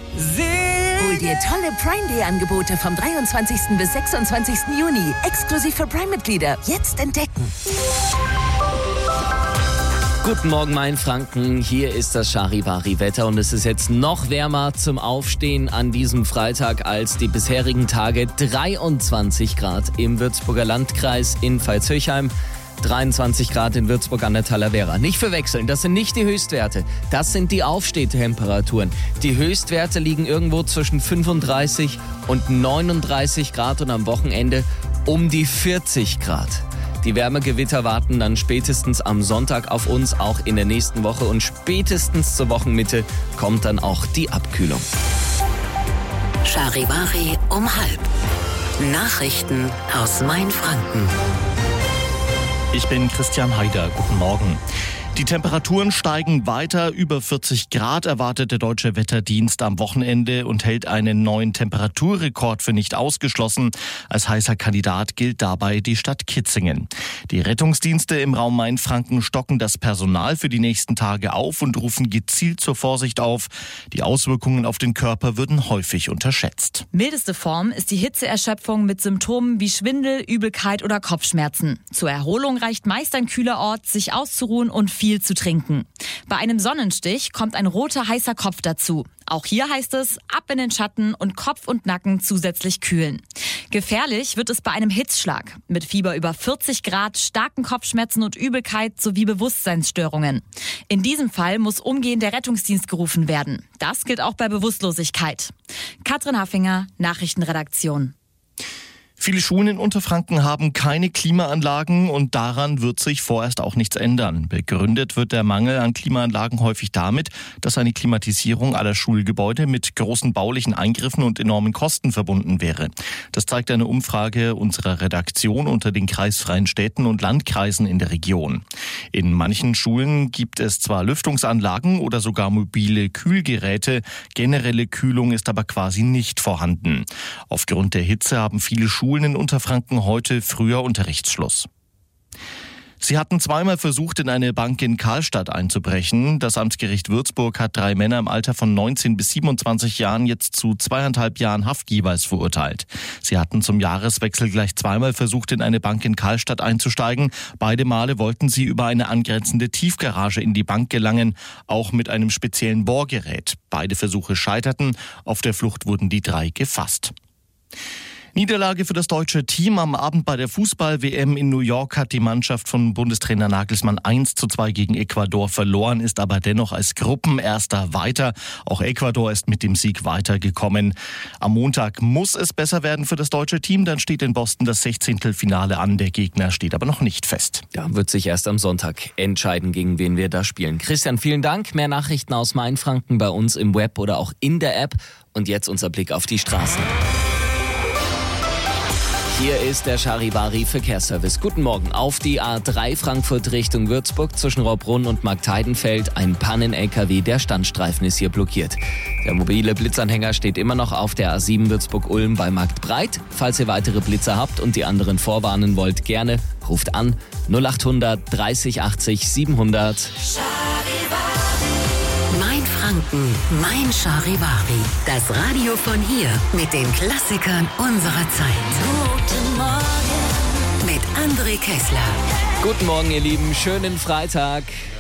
Hol dir tolle Prime-Day-Angebote vom 23. bis 26. Juni. Exklusiv für Prime-Mitglieder. Jetzt entdecken. Guten Morgen, Mainfranken. Hier ist das Charivari-Wetter und es ist jetzt noch wärmer zum Aufstehen an diesem Freitag als die bisherigen Tage. 23 Grad im Würzburger Landkreis in Pfalz-Höchheim. 23 Grad in Würzburg an der Talavera. Nicht verwechseln, das sind nicht die Höchstwerte. Das sind die Aufstehtemperaturen. Die Höchstwerte liegen irgendwo zwischen 35 und 39 Grad und am Wochenende um die 40 Grad. Die Wärmegewitter warten dann spätestens am Sonntag auf uns, auch in der nächsten Woche. Und spätestens zur Wochenmitte kommt dann auch die Abkühlung. Charivari um 12:30. Nachrichten aus Mainfranken. Ich bin Christian Haider. Guten Morgen. Die Temperaturen steigen weiter. Über 40 Grad erwartet der Deutsche Wetterdienst am Wochenende und hält einen neuen Temperaturrekord für nicht ausgeschlossen. Als heißer Kandidat gilt dabei die Stadt Kitzingen. Die Rettungsdienste im Raum Mainfranken stocken das Personal für die nächsten Tage auf und rufen gezielt zur Vorsicht auf. Die Auswirkungen auf den Körper würden häufig unterschätzt. Mildeste Form ist die Hitzeerschöpfung mit Symptomen wie Schwindel, Übelkeit oder Kopfschmerzen. Zur Erholung reicht meist ein kühler Ort, sich auszuruhen und viel zu trinken. Bei einem Sonnenstich kommt ein roter, heißer Kopf dazu. Auch hier heißt es, ab in den Schatten und Kopf und Nacken zusätzlich kühlen. Gefährlich wird es bei einem Hitzschlag mit Fieber über 40 Grad, starken Kopfschmerzen und Übelkeit sowie Bewusstseinsstörungen. In diesem Fall muss umgehend der Rettungsdienst gerufen werden. Das gilt auch bei Bewusstlosigkeit. Katrin Haffinger, Nachrichtenredaktion. Viele Schulen in Unterfranken haben keine Klimaanlagen und daran wird sich vorerst auch nichts ändern. Begründet wird der Mangel an Klimaanlagen häufig damit, dass eine Klimatisierung aller Schulgebäude mit großen baulichen Eingriffen und enormen Kosten verbunden wäre. Das zeigt eine Umfrage unserer Redaktion unter den kreisfreien Städten und Landkreisen in der Region. In manchen Schulen gibt es zwar Lüftungsanlagen oder sogar mobile Kühlgeräte, generelle Kühlung ist aber quasi nicht vorhanden. Aufgrund der Hitze haben viele Schulen in Unterfranken heute früher Unterrichtsschluss. Sie hatten zweimal versucht, in eine Bank in Karlstadt einzubrechen. Das Amtsgericht Würzburg hat 3 Männer im Alter von 19 bis 27 Jahren jetzt zu 2,5 Jahren Haft jeweils verurteilt. Sie hatten zum Jahreswechsel gleich zweimal versucht, in eine Bank in Karlstadt einzusteigen. Beide Male wollten sie über eine angrenzende Tiefgarage in die Bank gelangen, auch mit einem speziellen Bohrgerät. Beide Versuche scheiterten. Auf der Flucht wurden die 3 gefasst. Niederlage für das deutsche Team. Am Abend bei der Fußball-WM in New York hat die Mannschaft von Bundestrainer Nagelsmann 1:2 gegen Ecuador verloren, ist aber dennoch als Gruppenerster weiter. Auch Ecuador ist mit dem Sieg weitergekommen. Am Montag muss es besser werden für das deutsche Team. Dann steht in Boston das 16. Finale an. Der Gegner steht aber noch nicht fest. Ja, wird sich erst am Sonntag entscheiden, gegen wen wir da spielen. Christian, vielen Dank. Mehr Nachrichten aus Mainfranken bei uns im Web oder auch in der App. Und jetzt unser Blick auf die Straßen. Hier ist der Charivari Verkehrsservice. Guten Morgen. Auf die A3 Frankfurt Richtung Würzburg zwischen Rohrbrunn und Marktheidenfeld ein Pannen-LKW. Der Standstreifen ist hier blockiert. Der mobile Blitzanhänger steht immer noch auf der A7 Würzburg-Ulm bei Marktbreit. Falls ihr weitere Blitzer habt und die anderen vorwarnen wollt, gerne ruft an 0800 30 80 700. Mainfranken, mein Charivari. Das Radio von hier mit den Klassikern unserer Zeit. Guten Morgen mit André Kessler. Guten Morgen, ihr Lieben. Schönen Freitag.